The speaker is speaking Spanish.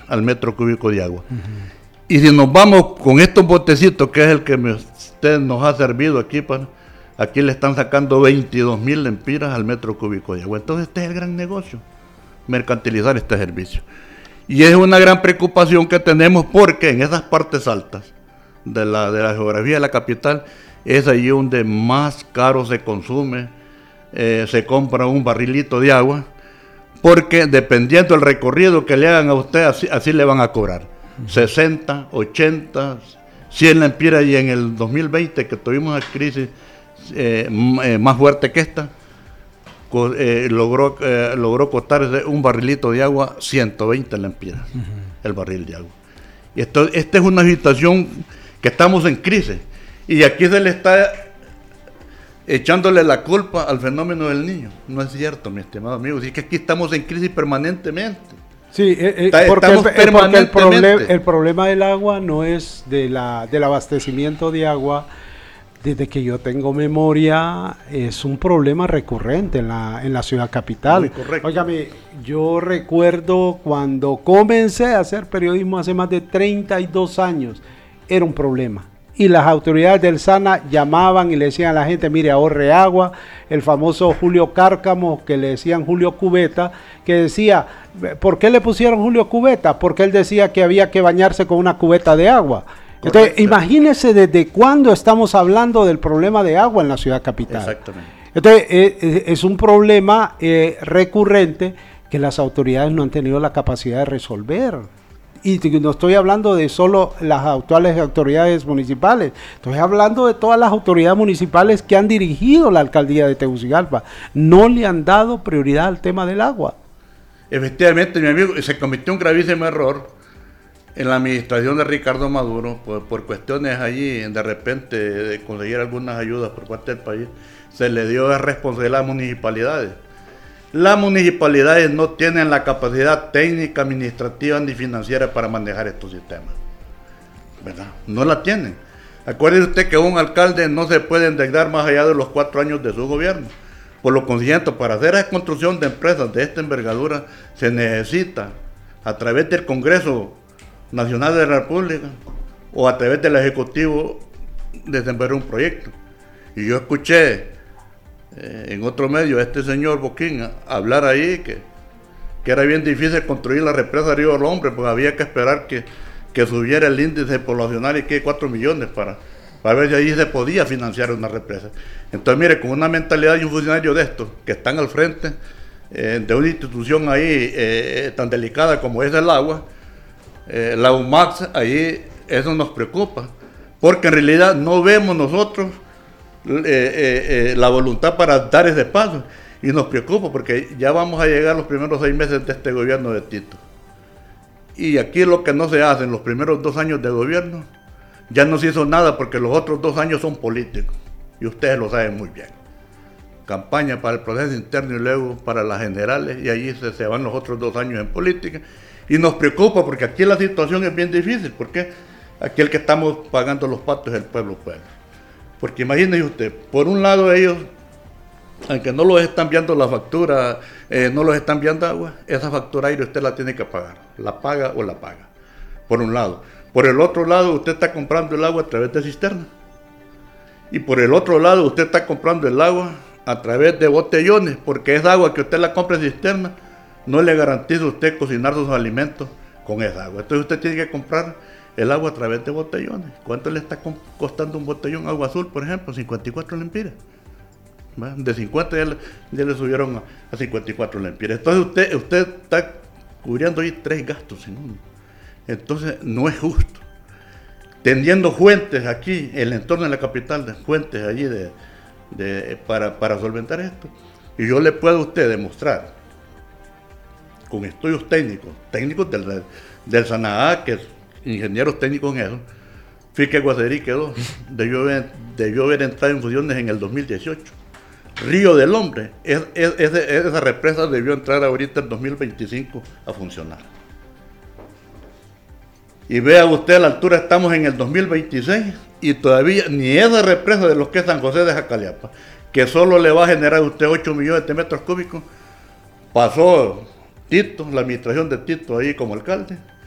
al metro cúbico de agua. Y si nos vamos con estos botecitos, que es el que usted nos ha servido aquí, aquí le están sacando 22,000 lempiras al metro cúbico de agua. Entonces este es el gran negocio, mercantilizar este servicio. Y es una gran preocupación que tenemos porque en esas partes altas de la geografía de la capital es allí donde más caro se consume, se compra un barrilito de agua, porque dependiendo del recorrido que le hagan a usted, así le van a cobrar. 60, 80, 100 lempiras, y en el 2020 que tuvimos una crisis más fuerte que esta, logró costar un barrilito de agua 120 lempiras, el barril de agua. Y esta es una situación que estamos en crisis, y aquí se le está echándole la culpa al fenómeno del Niño. No es cierto, mi estimado amigo, es que aquí estamos en crisis permanentemente. Sí, porque el problema del agua no es del abastecimiento de agua. Desde que yo tengo memoria, es un problema recurrente en la ciudad capital. Muy correcto. Óigame, yo recuerdo cuando comencé a hacer periodismo hace más de 32 años, era un problema. Y las autoridades del SANA llamaban y le decían a la gente, mire, ahorre agua. El famoso Julio Cárcamo, que le decían Julio Cubeta, que decía, ¿por qué le pusieron Julio Cubeta? Porque él decía que había que bañarse con una cubeta de agua. Entonces, imagínense desde cuándo estamos hablando del problema de agua en la ciudad capital. Exactamente. Entonces, es un problema recurrente que las autoridades no han tenido la capacidad de resolver. Y no estoy hablando de solo las actuales autoridades municipales, estoy hablando de todas las autoridades municipales que han dirigido la alcaldía de Tegucigalpa. No le han dado prioridad al tema del agua. Efectivamente, mi amigo, se cometió un gravísimo error en la administración de Ricardo Maduro, por cuestiones allí, de repente, de conseguir algunas ayudas por parte del país, se le dio la responsabilidad a las municipalidades. Las municipalidades no tienen la capacidad técnica, administrativa ni financiera para manejar estos sistemas, ¿verdad? No la tienen. Acuérdese usted que un alcalde no se puede endeudar más allá de los 4 años de su gobierno. Por lo consiguiente, para hacer la construcción de empresas de esta envergadura, se necesita, a través del Congreso Nacional de la República o a través del Ejecutivo, desenvolver un proyecto. Y yo escuché en otro medio a este señor Boquín hablar ahí que era bien difícil construir la represa Río del Hombre, porque había que esperar que subiera el índice poblacional y que 4 millones para ver si ahí se podía financiar una represa. Entonces, mire, con una mentalidad de un funcionario de estos que están al frente de una institución ahí tan delicada como es el agua, la UMAX, ahí eso nos preocupa, porque en realidad no vemos nosotros la voluntad para dar ese paso, y nos preocupa porque ya vamos a llegar los primeros 6 meses de este gobierno de Tito, y aquí lo que no se hace en los primeros 2 años de gobierno ya no se hizo nada, porque los otros 2 años son políticos y ustedes lo saben muy bien. Campaña para el proceso interno y luego para las generales, y allí se van los otros 2 años en política, y nos preocupa porque aquí la situación es bien difícil, porque aquí el que estamos pagando los patos es el pueblo. Porque imagínese usted, por un lado ellos, aunque no los están viendo la factura, no los están viendo agua, esa factura aire usted la tiene que pagar, la paga o la paga, por un lado. Por el otro lado, usted está comprando el agua a través de cisterna, y por el otro lado usted está comprando el agua a través de botellones, porque esa agua que usted la compra en cisterna no le garantiza a usted cocinar sus alimentos con esa agua. Entonces usted tiene que comprar el agua a través de botellones. ¿Cuánto le está costando un botellón agua azul, por ejemplo? 54 lempiras. ¿Va? De 50 ya le subieron a 54 lempiras. Entonces usted está cubriendo ahí 3 gastos en uno. Entonces no es justo. Teniendo fuentes aquí, en el entorno de la capital, de fuentes allí para solventar esto. Y yo le puedo a usted demostrar, con estudios técnicos del SANAA, que es ingenieros técnicos en eso, fíjate que Guacerí debió haber entrado en funciones en el 2018. Río del Hombre, esa represa debió entrar ahorita en 2025 a funcionar. Y vea usted, a la altura estamos en el 2026 y todavía ni esa represa de lo que es San José de Jacaliapa, que solo le va a generar a usted 8 millones de metros cúbicos, pasó Tito, la administración de Tito ahí como alcalde,